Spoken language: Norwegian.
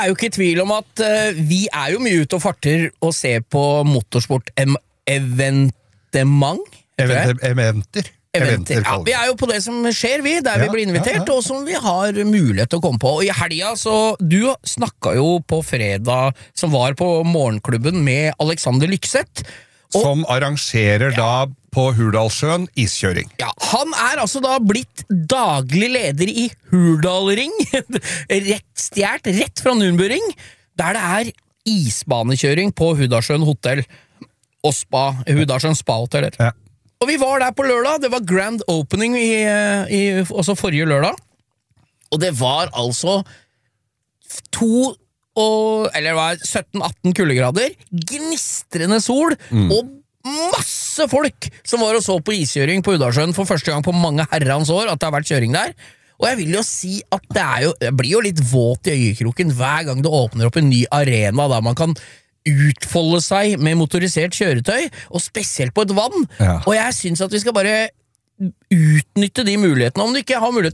jo ikke i tvil om at vi jo mye ute og farter og ser på Eventer. Ja, vi jo på det som skjer der vi blir invitert, og som vi har mulighet til å komme på. Og i helga, så du snakket jo på fredag, som var på morgenklubben med Alexander Lykseth. Som arrangerer da på Hurdalssjøen iskjøring. Ja, han altså da blitt daglig leder i Hurdalring, rett fra Nürnberg, der det isbanekjøring på Hurdalssjøen hotell og spa, Hurdalssjøen spa-hoteller. Ja. Og vi var der på lørdag, det var grand opening også forrige lørdag, og det var altså 17-18 kuldegrader, gnistrende sol, og masse folk som var og så på iskjøring på Hurdalssjøen for første gang på mange herrens år, at det har vært kjøring der. Og jeg vil jo si at det blir jo litt våt i øyekroken hver gang det åpner opp en ny arena der man kan utfolde seg med motorisert kjøretøy, og spesielt på et vann. Ja. Og jeg synes at vi skal bare utnytte de mulighetene. Om du ikke har mulighet